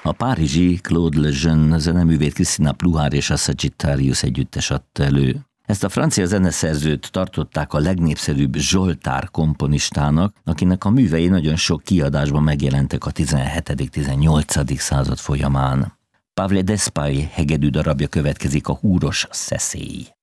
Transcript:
A párizsi Claude Lejeune zeneművét Christina Pluhar és a Sagittarius együttes adta elő. Ezt a francia zeneszerzőt tartották a legnépszerűbb Zsoltár komponistának, akinek a művei nagyon sok kiadásban megjelentek a 17.-18. század folyamán. Pavle Despai hegedű darabja következik, a Húros szeszély.